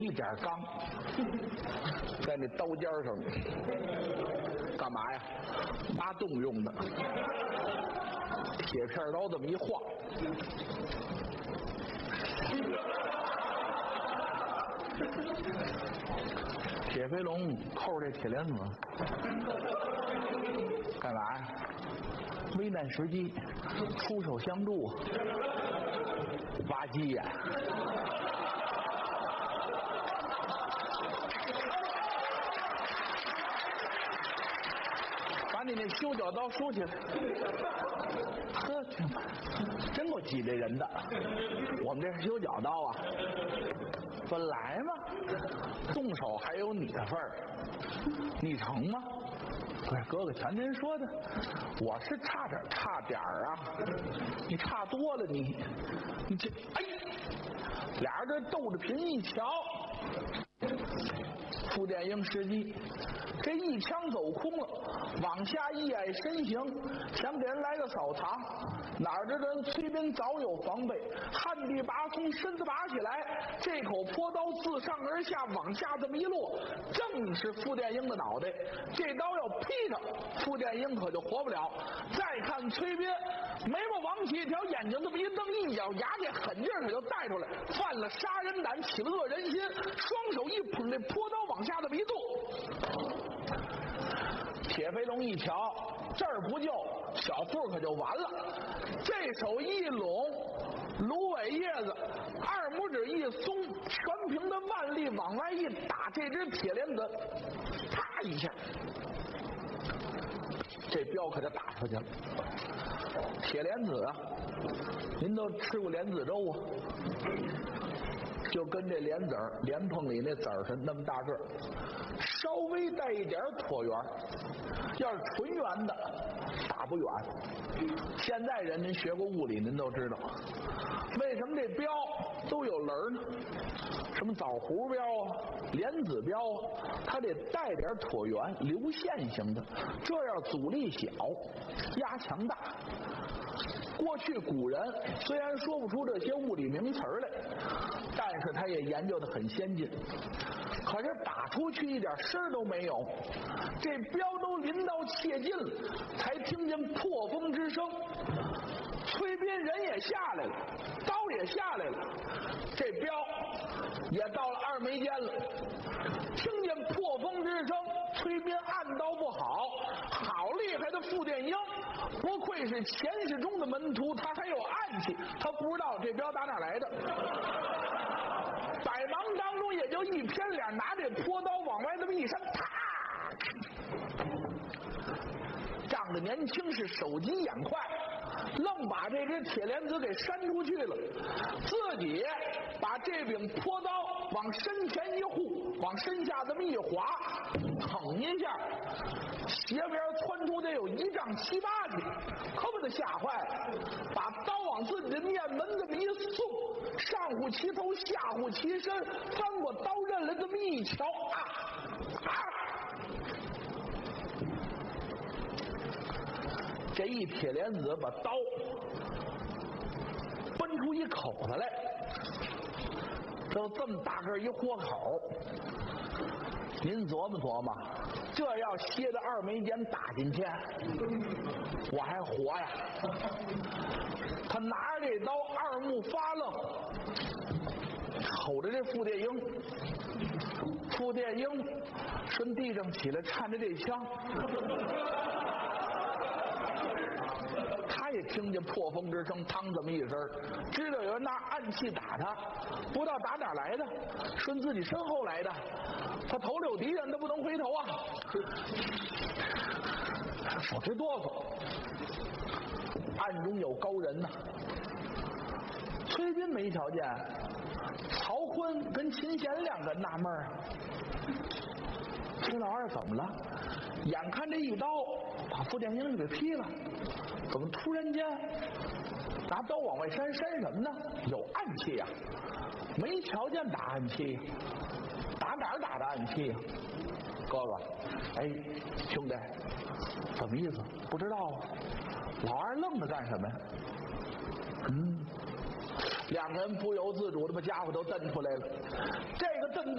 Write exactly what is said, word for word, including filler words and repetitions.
一点钢在那刀尖上，干嘛呀？挖洞用的。铁片刀这么一晃，铁飞龙扣这铁莲子，干嘛呀？危难时机出手相助，挖鸡眼。把你那修脚刀收起来。呵，真够挤这人的。我们这是修脚刀啊。本来嘛，动手还有你的份儿，你成吗？不是，哥哥瞧您说的，我是差点差点儿啊，你差多了，你你这哎，俩人这斗着频一瞧，傅殿英时机，这一枪走空了，往下一矮身形，想给人来个扫堂，哪知道崔斌早有防备，旱地拔葱，身子拔起来，这口坡刀自上而下往下这么一落，正是傅殿英的脑袋。这刀要劈他，傅殿英可就活不了。再看崔斌，眉毛往起一条，眼睛这么一瞪，一咬牙，这狠劲儿可就带出来，犯了杀人胆，起了恶人心，双手一捧这坡刀往下这么一剁。铁飞龙一瞧，这儿不救，小傅可就完了。这手一拢，芦苇叶子，二拇指一松，全凭着腕力往外一打，这只铁莲子，啪一下，这镖可就打出去了。铁莲子啊，您都吃过莲子粥啊？就跟这莲子儿莲蓬里那籽儿是那么大个儿，稍微带一点椭圆，要是纯圆的打不远。现在人您学过物理，您都知道为什么这镖都有棱呢？什么枣核镖啊、莲子镖啊，它得带点椭圆流线型的，这样阻力小，压强大。过去古人虽然说不出这些物理名词来，但是他也研究得很先进。可是打出去一点声都没有，这镖都临到切近了，才听见破风之声。崔斌人也下来了，刀也下来了，这镖也到了二眉间了。听见破风之声，崔斌暗道不好，好厉害的傅殿英，不愧是前世中的门徒，他还有暗器，他不知道这镖打哪来的。百忙当中也就一偏脸，拿这坡刀往外这么一扇，啪！仗着年轻是手疾眼快，愣把这只铁莲子给扇出去了，自己把这柄坡刀往身前一护，往身下这么一滑，腾一下，斜边窜出得有一丈七八去，可把他吓坏了，把刀往自己的面门这么一送，上护其头，下护其身，翻过刀刃来这么一瞧，啊啊！这一铁莲子把刀奔出一口子来，就这么大个一豁口，您琢磨琢磨，这要歇到二眉间打进去，我还活呀？他拿着这刀，二目发愣，瞅着这傅殿英。傅殿英顺地上起来，颤着这枪。他也听见破风之声，嘡这么一声，知道有人拿暗器打他，不知道打哪来的，顺自己身后来的。他头里有敌人，他不能回头啊，手直哆嗦。暗中有高人呐、啊，崔斌没瞧见，曹锟跟秦贤两个纳闷啊，这老二怎么了？眼看这一刀把傅殿英给劈了，怎么突然间拿刀往外扇？扇什么呢？有暗器呀、啊！没瞧见打暗器，打哪儿打的暗器呀、啊？哥哥，哎，兄弟，什么意思？不知道啊。老二愣着干什么呀？嗯，两个人不由自主的把家伙都瞪出来了。这个瞪